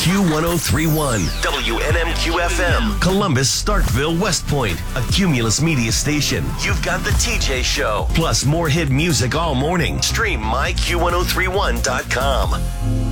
Q1031, WNMQ FM, Columbus, Starkville, West Point, a Cumulus Media station. You've got the TJ Show, plus more hit music all morning. Stream myQ1031.com.